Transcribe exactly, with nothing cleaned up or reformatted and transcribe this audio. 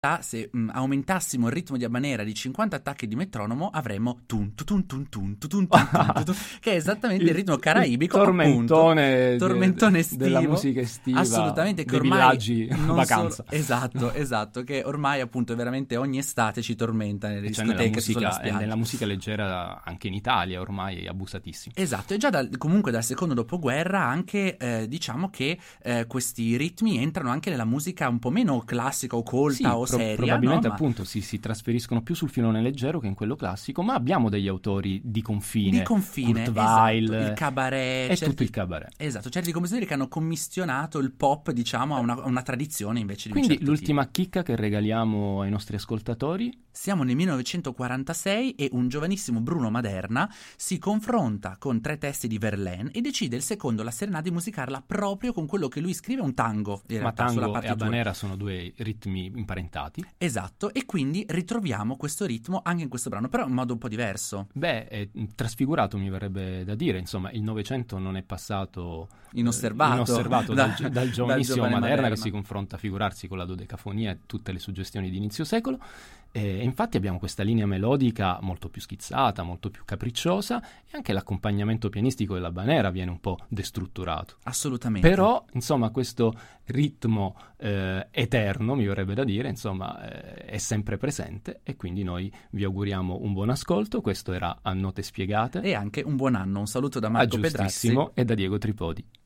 se mh, aumentassimo il ritmo di Habanera di cinquanta attacchi di metronomo avremmo tun tun tun tun tun tun tun tun tun, che è esattamente il, il ritmo caraibico, il tormentone, appunto, tormentone de, estivo, della musica estiva, assolutamente, che dei ormai villaggi non vacanza. Solo, esatto, esatto, che ormai appunto veramente ogni estate ci tormenta nelle cioè discoteche, nella musica, sulla spiaggia. nella musica leggera anche in Italia ormai è abusatissimo. Esatto, e già dal, comunque dal secondo dopoguerra anche eh, diciamo che eh, questi ritmi entrano anche nella musica un po' meno classica o colta sì, o pro- seria, probabilmente no? Ma appunto si, si trasferiscono più sul filone leggero che in quello classico, ma abbiamo degli autori di confine, di confine, Kurt esatto, Weill, il cabaret, è certi, tutto il cabaret. Esatto, certi compositori che hanno commissionato il pop, diciamo, a una, a una tradizione invece di Quindi un certo l'ultima tipo. chicca che regaliamo ai nostri ascoltatori. Siamo nel millenovecentoquarantasei e un giovanissimo Bruno Maderna si confronta con tre testi di Verlaine e decide il secondo, la Serenata, di musicarla proprio con quello che lui scrive, un tango, in Ma realtà, sulla tango e partitura. habanera sono due ritmi imparentati. Esatto, e quindi ritroviamo questo ritmo anche in questo brano, però in modo un po' diverso. Beh, è trasfigurato, mi verrebbe da dire, insomma, il Novecento non è passato inosservato, eh, inosservato da, dal, dal giovanissimo dal Maderna, Maderna, che si confronta, figurarsi, con la dodecafonia e tutte le suggestioni di inizio secolo. E infatti abbiamo questa linea melodica molto più schizzata, molto più capricciosa, e anche l'accompagnamento pianistico della Habanera viene un po' destrutturato. Assolutamente. Però, insomma, questo ritmo eh, eterno, mi verrebbe da dire, insomma, eh, è sempre presente, e quindi noi vi auguriamo un buon ascolto. Questo era A Note Spiegate. E anche un buon anno. Un saluto da Marco a Pedrassi Giustissimo e da Diego Tripodi.